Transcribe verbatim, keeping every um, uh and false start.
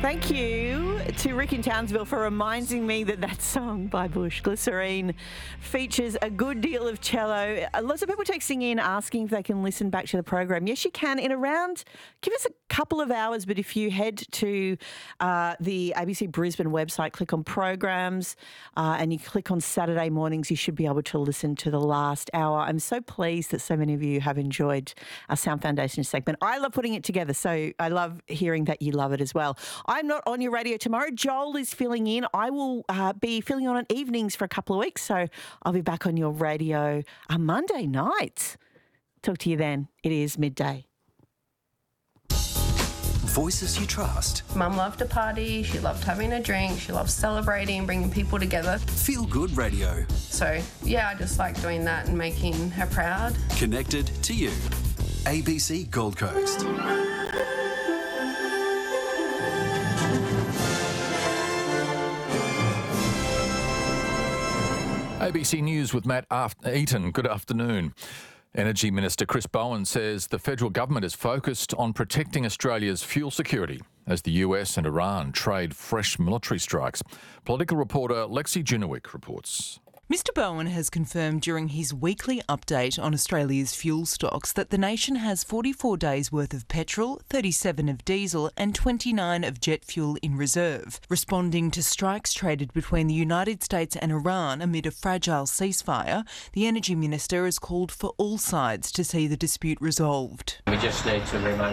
Thank you to Rick in Townsville for reminding me that that song by Bush, Glycerine, features a good deal of cello. Uh, Lots of people texting in asking if they can listen back to the program. Yes, you can in around, give us a couple of hours, but if you head to uh, the A B C Brisbane website, click on programs uh, and you click on Saturday mornings, you should be able to listen to the last hour. I'm so pleased that so many of you have enjoyed our Sound Foundation segment. I love putting it together, so I love hearing that you love it as well. I'm not on your radio tomorrow. Joel is filling in. I will uh, be filling on on evenings for a couple of weeks, so I'll be back on your radio on Monday night. Talk to you then. It is midday. Voices you trust. Mum loved to party, she loved having a drink, she loved celebrating, bringing people together. Feel Good Radio. So, yeah, I just like doing that and making her proud. Connected to you. A B C Gold Coast. A B C News with Matt Eaton. Good afternoon. Energy Minister Chris Bowen says the federal government is focused on protecting Australia's fuel security as the U S and Iran trade fresh military strikes. Political reporter Lexi Junowick reports. Mister Bowen has confirmed during his weekly update on Australia's fuel stocks that the nation has forty-four days worth of petrol, thirty-seven of diesel and twenty-nine of jet fuel in reserve. Responding to strikes traded between the United States and Iran amid a fragile ceasefire, the Energy Minister has called for all sides to see the dispute resolved. We just need to remain